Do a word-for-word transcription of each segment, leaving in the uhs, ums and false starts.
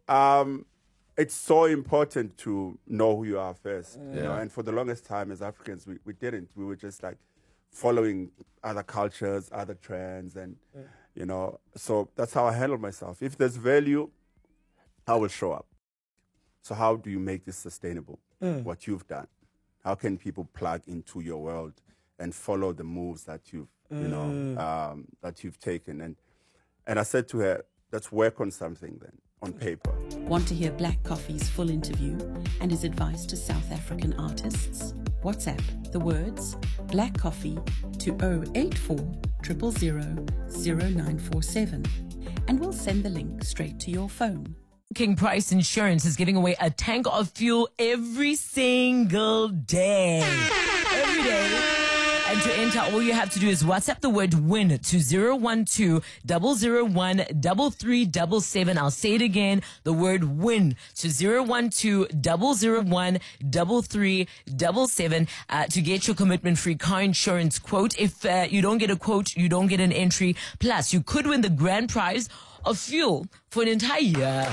Um, it's so important to know who you are first. Yeah. You know? And for the longest time as Africans, we, we didn't. We were just like following other cultures, other trends, and, yeah. you know, so that's how I handle myself. If there's value, I will show up. So how do you make this sustainable, mm. what you've done? How can people plug into your world and follow the moves that you've, mm. you know, um, that you've taken? And and I said to her, let's work on something then, on paper. Want to hear Black Coffee's full interview and his advice to South African artists? WhatsApp the words Black Coffee to zero eight four zero zero zero zero nine four seven and we'll send the link straight to your phone. King Price Insurance is giving away a tank of fuel every single day. Every day. And to enter, all you have to do is WhatsApp the word WIN to zero one two zero zero one three three seven seven. I'll say it again, the word WIN to zero one two zero zero one three three seven seven uh, to get your commitment-free car insurance quote. If uh, you don't get a quote, you don't get an entry. Plus, you could win the grand prize of fuel for an entire year.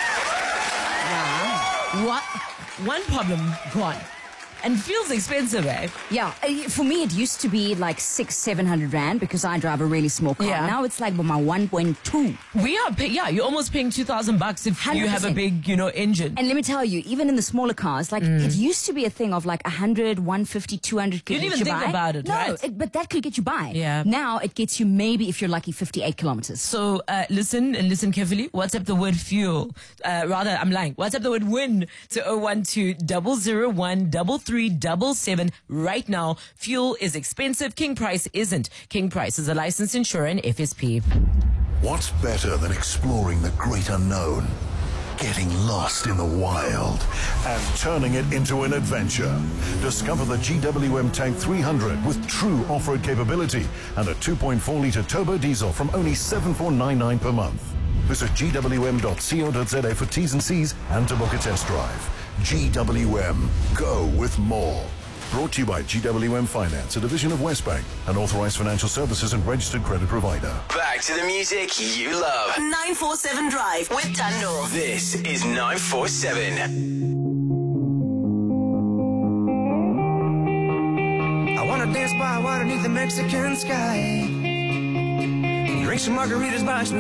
Wow. What? One problem gone. And fuel's expensive, eh? Yeah, uh, for me it used to be like six, seven hundred rand because I drive a really small car. Yeah. Now it's like my one point two. We are pay- yeah, you're almost paying two thousand bucks if one hundred percent. you have a big, you know, engine. And let me tell you, even in the smaller cars, like mm. it used to be a thing of like one hundred, one fifty, two hundred could you didn't get even you think by. about it, no, right? It, but that could get you by. Yeah. Now it gets you maybe, if you're lucky, fifty-eight kilometers. So uh, listen and listen carefully. WhatsApp the word fuel. Uh, rather, I'm lying. WhatsApp the word WIN to zero one two zero zero one three three seven seven. Right now, fuel is expensive. King Price isn't. King Price is a licensed insurer and F S P. What's better than exploring the great unknown, getting lost in the wild, and turning it into an adventure? Discover the G W M Tank three hundred with true off-road capability and a two point four litre turbo diesel from only seven thousand four hundred ninety-nine dollars per month. Visit G W M dot co dot z a for T's and C's and to book a test drive. G W M. Go with more. Brought to you by G W M Finance, a division of Westbank, an authorized financial services and registered credit provider. Back to the music you love. nine four seven Drive with Tando. This is nine four seven. I wanna dance by water beneath the Mexican sky. Drink some margaritas by some